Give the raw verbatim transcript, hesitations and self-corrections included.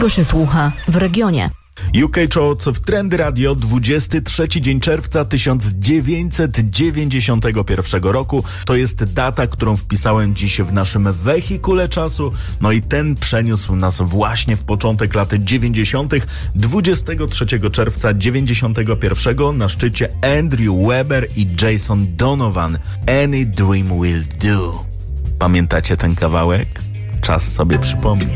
czego się słucha w regionie. U K Charts w Trendy Radio, dwudziesty trzeci dzień czerwca tysiąc dziewięćset dziewięćdziesiątego pierwszego roku. To jest data, którą wpisałem dziś w naszym wehikule czasu. No i ten przeniósł nas właśnie w początek lat dziewięćdziesiątych. dwudziestego trzeciego czerwca dziewięćdziesiątego pierwszego na szczycie Andrew Webber i Jason Donovan. Any Dream Will Do. Pamiętacie ten kawałek? Czas sobie przypomnieć.